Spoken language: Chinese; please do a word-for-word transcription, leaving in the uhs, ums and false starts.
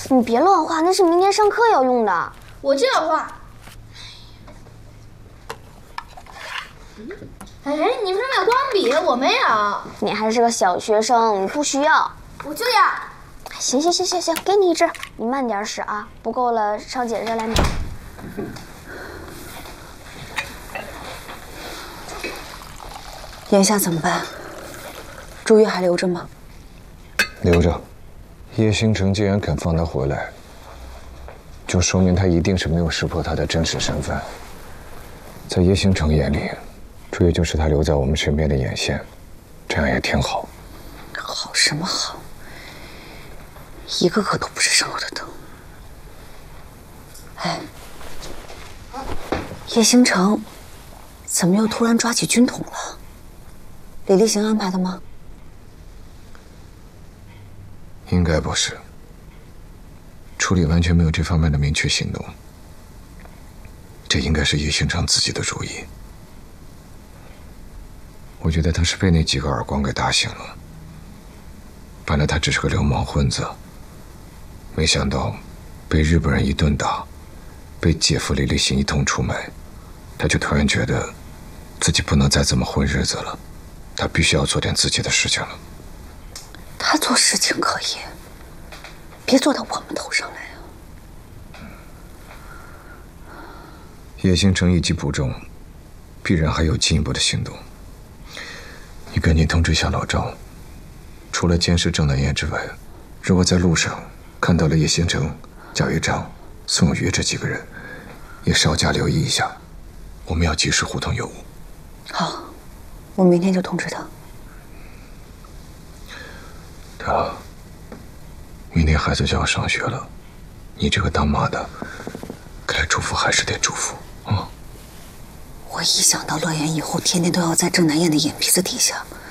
你别乱画，那是明天上课要用的。 我就要画。哎，你为什么有光笔？我没有。 你还是个小学生，你不需要。 我就要。 行行行行行，给你一支，你慢点使啊，不够了上姐这来拿。 眼下怎么办？朱玉还留着吗？ 留着。叶星辰既然肯放他回来，就说明他一定是没有识破他的真实身份。在叶星辰眼里，朱玉就是他留在我们身边的眼线，这样也挺好。 好什么好？一个个都不是省油的灯。哎，叶星辰怎么又突然抓起军统了？李立行安排的吗？ 应该不是。处理完全没有这方面的明确行动，这应该是叶星辰自己的主意。我觉得他是被那几个耳光给打醒了。本来他只是个流氓混子，没想到被日本人一顿打，被姐夫李立行一通出卖，他就突然觉得自己不能再这么混日子了，他必须要做点自己的事情了。 他做事情可以，别做到我们头上来啊！ 叶星辰一击不中，必然还有进一步的行动。你赶紧通知一下老赵，除了监视郑南燕之外，如果在路上看到了叶星辰、贾玉章、宋有约这几个人，也稍加留意一下，我们要及时互通有无。 好，我明天就通知他。 对了，明天孩子就要上学了，你这个当妈的，该祝福还是得祝福啊。 我一想到乐言以后天天都要在郑南燕的眼皮子底下，